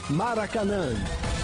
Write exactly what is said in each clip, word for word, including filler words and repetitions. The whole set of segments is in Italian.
Maracanã.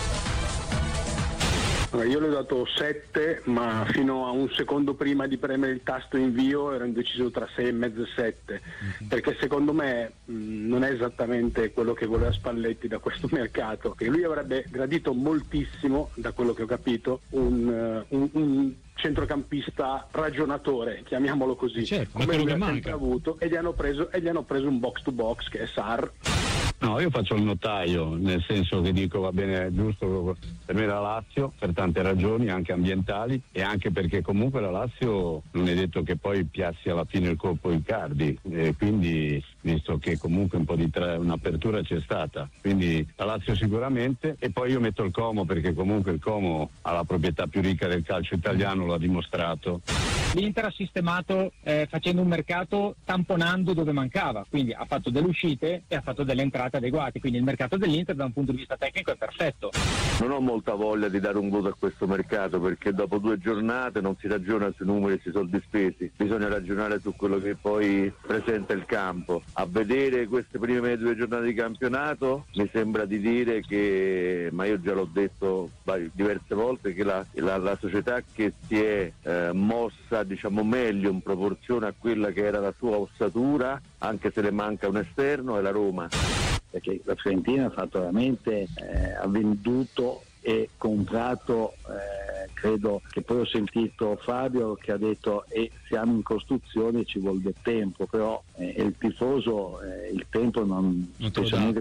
Io le ho dato sette, ma fino a un secondo prima di premere il tasto invio ero indeciso tra sei e mezzo e sette, mm-hmm. perché secondo me mh, non è esattamente quello che voleva Spalletti da questo mercato, che lui avrebbe gradito moltissimo, da quello che ho capito, un, uh, un, un centrocampista ragionatore, chiamiamolo così, certo, come lui ha sempre avuto, e gli hanno preso e gli hanno preso un box to box che è Sarr. No, io faccio il notaio, nel senso che dico va bene, è giusto per me la Lazio, per tante ragioni anche ambientali, e anche perché comunque la Lazio non è detto che poi piazzi alla fine il colpo Icardi, e quindi visto che comunque un po' di tra- un'apertura c'è stata, quindi la Lazio sicuramente, e poi io metto il Como perché comunque il Como ha la proprietà più ricca del calcio italiano, lo ha dimostrato. L'Inter ha sistemato eh, facendo un mercato tamponando dove mancava, quindi ha fatto delle uscite e ha fatto delle entrate adeguate, quindi il mercato dell'Inter da un punto di vista tecnico è perfetto. Non ho molta voglia di dare un voto a questo mercato perché dopo due giornate non si ragiona sui numeri e sui soldi spesi, bisogna ragionare su quello che poi presenta il campo. A vedere queste prime due giornate di campionato mi sembra di dire che, ma io già l'ho detto diverse volte, che la, la, la società che si è eh, mossa diciamo meglio in proporzione a quella che era la sua ossatura, anche se le manca un esterno, è la Roma. Perché la Fiorentina ha fatto veramente, eh, ha venduto e comprato, eh, credo che poi ho sentito Fabio che ha detto e eh, siamo in costruzione, ci vuole del tempo, però eh, il tifoso eh, il tempo non, non specialmente...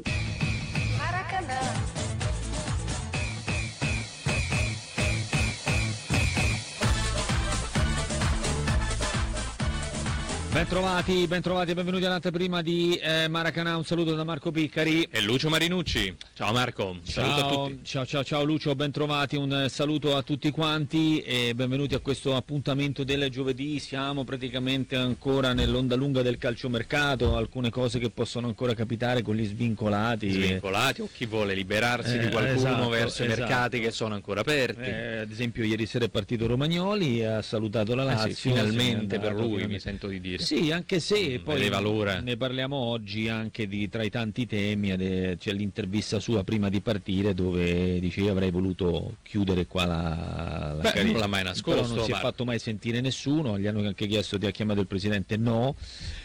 Bentrovati, bentrovati e benvenuti all'anteprima di eh, Maracanã. Un saluto da Marco Piccari e Lucio Marinucci. Ciao Marco, ciao, saluto a tutti. Ciao, ciao, ciao Lucio, bentrovati, un saluto a tutti quanti e benvenuti a questo appuntamento del giovedì. Siamo praticamente ancora nell'onda lunga del calciomercato, alcune cose che possono ancora capitare con gli svincolati. Svincolati o chi vuole liberarsi eh, di qualcuno esatto, verso esatto. i mercati che sono ancora aperti. Eh, ad esempio ieri sera è partito Romagnoli, ha salutato la Lazio. Eh sì, finalmente per lui, mi sento di dire. Sì, anche se poi valore. Ne parliamo oggi anche di tra i tanti temi, c'è l'intervista sua prima di partire dove dice io avrei voluto chiudere qua la, la Beh, carriera, non l'ha mai nascosto, però non si è fatto mai sentire nessuno, gli hanno anche chiesto, ti ha chiamato il presidente, no,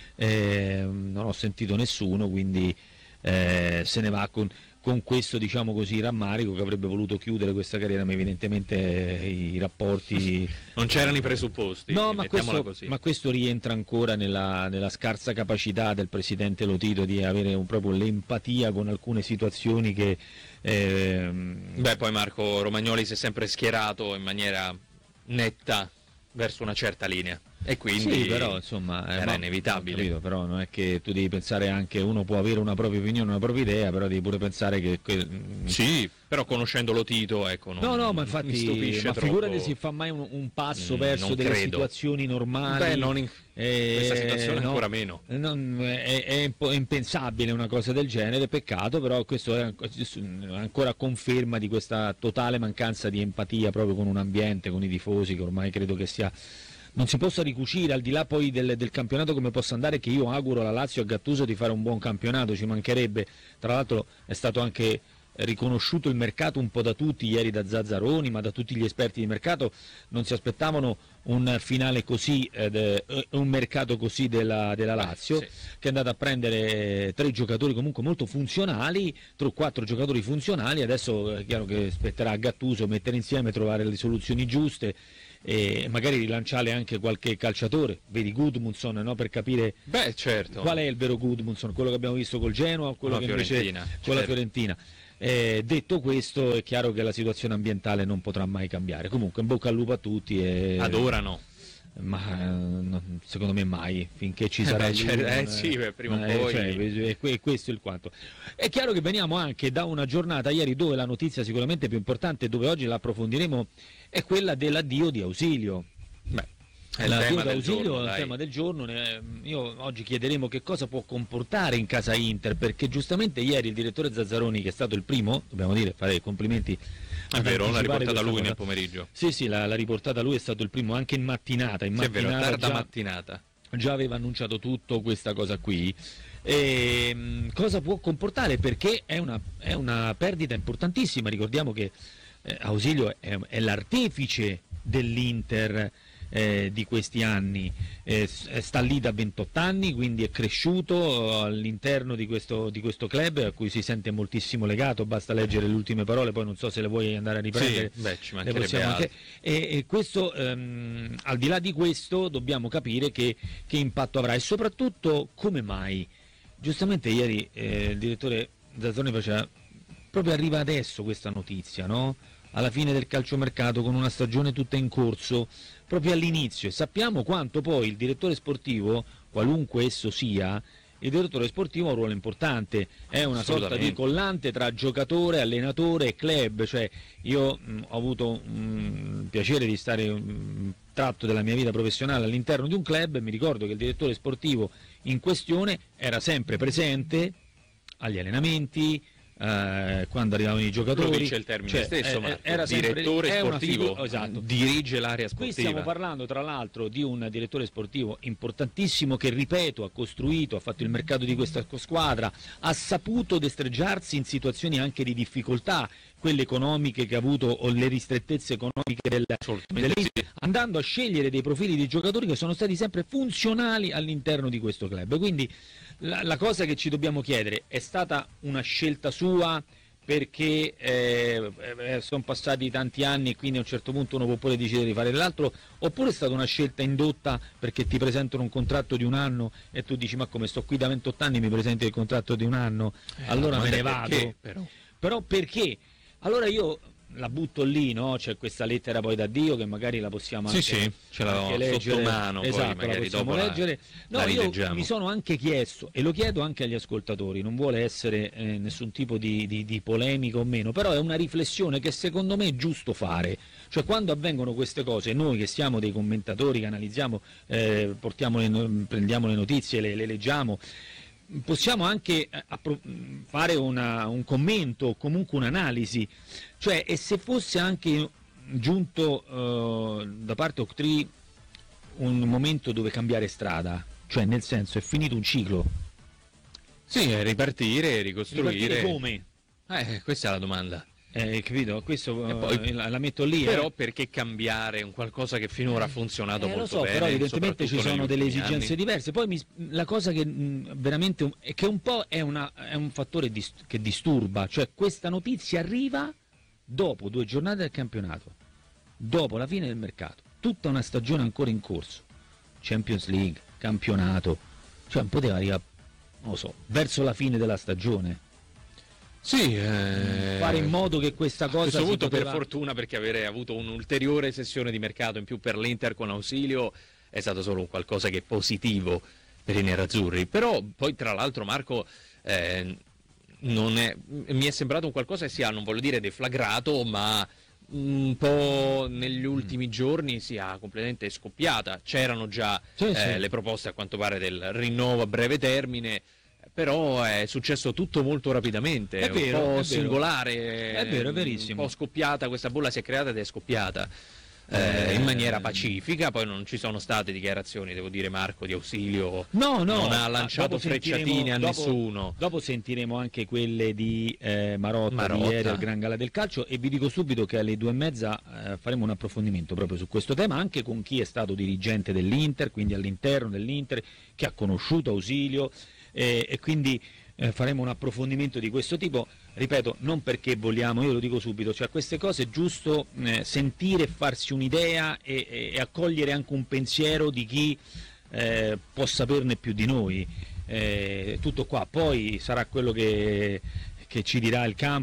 eh, non ho sentito nessuno, quindi eh, se ne va con con questo, diciamo così, rammarico che avrebbe voluto chiudere questa carriera, ma evidentemente i rapporti non c'erano i presupposti. No, ma questo, così. ma questo rientra ancora nella, nella scarsa capacità del presidente Lotito di avere un, proprio l'empatia con alcune situazioni che ehm... Beh, poi Marco Romagnoli si è sempre schierato in maniera netta verso una certa linea. E quindi sì, però insomma era eh, inevitabile. Capito, però non è che tu devi pensare anche, uno può avere una propria opinione, una propria idea, però devi pure pensare che, che sì, però conoscendolo Tito, ecco, non, no no ma infatti mi stupisce ma troppo. Figurati si fa mai un, un passo mm, verso delle credo. situazioni normali. Beh, non in eh, questa situazione no, ancora meno. Non, è, è, è impensabile una cosa del genere, peccato, però questo è ancora conferma di questa totale mancanza di empatia proprio con un ambiente, con i tifosi, che ormai credo che sia non si possa ricucire, al di là poi del, del campionato come possa andare, che io auguro alla Lazio e a Gattuso di fare un buon campionato, ci mancherebbe. Tra l'altro è stato anche riconosciuto il mercato un po' da tutti ieri, da Zazzaroni, ma da tutti gli esperti di mercato, non si aspettavano un finale così, eh, un mercato così della, della Lazio, sì. Che è andata a prendere tre giocatori comunque molto funzionali, tre o quattro giocatori funzionali. Adesso è chiaro che spetterà a Gattuso mettere insieme, trovare le soluzioni giuste e magari rilanciare anche qualche calciatore, vedi Gudmundsson, no? Per capire Beh, certo. qual è il vero Gudmundsson, quello che abbiamo visto col Genoa o quello con che invece con certo. la Fiorentina. Eh, detto questo, è chiaro che la situazione ambientale non potrà mai cambiare. Comunque in bocca al lupo a tutti e... adorano, ma secondo me mai, finché ci sarà eh, beh, lui, eh, sì, beh, prima eh, o poi cioè, è questo il quanto. È chiaro che veniamo anche da una giornata ieri dove la notizia sicuramente più importante, dove oggi la approfondiremo, è quella dell'addio di Ausilio. Beh, è il il tema del Ausilio giorno, è il dai. tema del giorno. Io oggi chiederemo che cosa può comportare in casa Inter, perché giustamente ieri il direttore Zazzaroni, che è stato il primo, dobbiamo dire, fare i complimenti, è vero, l'ha riportata lui cosa. nel pomeriggio. Sì, sì, l'ha, l'ha riportata lui, è stato il primo anche in mattinata, in sì, mattinata è vero, tarda già, mattinata. Già aveva annunciato tutto questa cosa qui. E, mh, cosa può comportare? Perché è una, è una perdita importantissima. Ricordiamo che eh, Ausilio è, è l'artefice dell'Inter eh, di questi anni, eh, sta lì da ventotto anni, quindi è cresciuto all'interno di questo, di questo club a cui si sente moltissimo legato. Basta leggere le ultime parole, poi non so se le vuoi andare a riprendere. Sì, beh, ci le mancherebbe anche... altro. e, e questo ehm, al di là di questo dobbiamo capire che, che impatto avrà, e soprattutto come mai. Giustamente ieri eh, il direttore Zazzoni faceva, proprio arriva adesso questa notizia, no? Alla fine del calciomercato, con una stagione tutta in corso, proprio all'inizio, e sappiamo quanto poi il direttore sportivo, qualunque esso sia, il direttore sportivo ha un ruolo importante, è una sorta di collante tra giocatore, allenatore e club. Cioè io mh, ho avuto il piacere di stare un tratto della mia vita professionale all'interno di un club e mi ricordo che il direttore sportivo in questione era sempre presente agli allenamenti, eh, quando arrivavano i giocatori. Lo dice il termine cioè, stesso, eh, ma era direttore sempre, sportivo, figura, esatto. dirige l'area sportiva. Qui stiamo parlando tra l'altro di un direttore sportivo importantissimo che, ripeto, ha costruito, ha fatto il mercato di questa squadra, ha saputo destreggiarsi in situazioni anche di difficoltà, quelle economiche che ha avuto, o le ristrettezze economiche del, del sì. andando a scegliere dei profili di giocatori che sono stati sempre funzionali all'interno di questo club. Quindi la, la cosa che ci dobbiamo chiedere: è stata una scelta sua perché eh, eh, sono passati tanti anni e quindi a un certo punto uno può pure decidere di fare l'altro, oppure è stata una scelta indotta perché ti presentano un contratto di un anno e tu dici ma come sto qui da ventotto anni, mi presenti il contratto di un anno, eh, allora me ne vado. Perché, però? Però perché? Allora io la butto lì, no? C'è questa lettera poi da Dio che magari la possiamo anche, sì, sì, ce anche leggere sotto mano, esatto, poi magari la possiamo dopo leggere. La, no, la io mi sono anche chiesto, e lo chiedo anche agli ascoltatori, non vuole essere eh, nessun tipo di, di, di polemica o meno, però è una riflessione che secondo me è giusto fare. Cioè quando avvengono queste cose, noi che siamo dei commentatori, che analizziamo, eh, portiamo le, prendiamo le notizie, le, le leggiamo, possiamo anche fare una, un commento o comunque un'analisi. Cioè, e se fosse anche giunto uh, da parte Octree un momento dove cambiare strada, cioè nel senso è finito un ciclo. Sì, ripartire, ricostruire. Ripartire come? Eh, questa è la domanda. Eh, capito? Questo poi, uh, la, la metto lì. Però eh. perché cambiare un qualcosa che finora ha funzionato eh, molto lo so, bene? Però evidentemente ci sono delle esigenze anni. diverse. Poi mi, la cosa che mh, veramente è che un po' è, una, è un fattore dis, che disturba, cioè questa notizia arriva dopo due giornate del campionato, dopo la fine del mercato, tutta una stagione ancora in corso, Champions League, campionato, cioè non poteva arrivare, non lo so, verso la fine della stagione. Sì, eh... fare in modo che questa cosa a questo punto poteva... per fortuna, perché avere avuto un'ulteriore sessione di mercato in più per l'Inter con Ausilio è stato solo qualcosa che è positivo per i nerazzurri. Però poi tra l'altro, Marco, eh, non è, mi è sembrato un qualcosa che sia, non voglio dire deflagrato, ma un po' negli ultimi mm. giorni sia completamente scoppiata. C'erano già sì, eh, sì. le proposte a quanto pare del rinnovo a breve termine, però è successo tutto molto rapidamente, è vero, un po' è singolare, vero. È vero, è verissimo. Un po' scoppiata, questa bolla si è creata ed è scoppiata eh, in maniera pacifica. Poi non ci sono state dichiarazioni, devo dire, Marco, di Ausilio. No, no, non ha lanciato frecciatine a dopo, nessuno. Dopo sentiremo anche quelle di eh, Marotta, Marotta. di ieri al Gran Gala del Calcio, e vi dico subito che alle due e mezza eh, faremo un approfondimento proprio su questo tema, anche con chi è stato dirigente dell'Inter, quindi all'interno dell'Inter, che ha conosciuto Ausilio, eh, e quindi eh, faremo un approfondimento di questo tipo. Ripeto, non perché vogliamo, io lo dico subito, cioè queste cose è giusto eh, sentire, farsi un'idea e, e, e accogliere anche un pensiero di chi eh, può saperne più di noi. Eh, tutto qua, poi sarà quello che, che ci dirà il campo.